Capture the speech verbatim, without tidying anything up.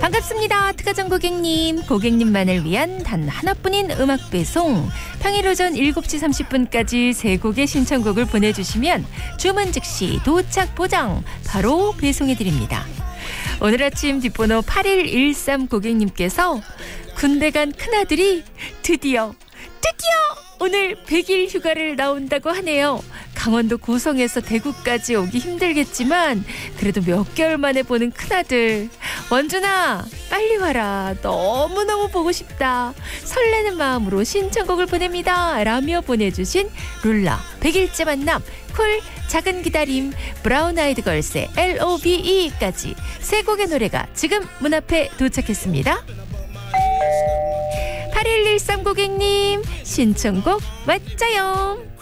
반갑습니다. 특가정 고객님, 고객님만을 위한 단 하나뿐인 음악 배송. 평일 오전 일곱 시 삼십 분까지 세 곡의 신청곡을 보내주시면 주문 즉시 도착 보장 바로 배송해드립니다. 오늘 아침 뒷번호 팔일일삼 고객님께서 군대 간 큰아들이 드디어 드디어 오늘 백 일 휴가를 나온다고 하네요. 강원도 고성에서 대구까지 오기 힘들겠지만 그래도 몇 개월 만에 보는 큰아들. 원준아 빨리 와라. 너무너무 보고 싶다. 설레는 마음으로 신청곡을 보냅니다 라며 보내주신 룰라 백 일째 만남, 쿨 작은 기다림, 브라운 아이드 걸스의 로브까지 세 곡의 노래가 지금 문 앞에 도착했습니다. 팔일일삼 고객님 신청곡 맞자요.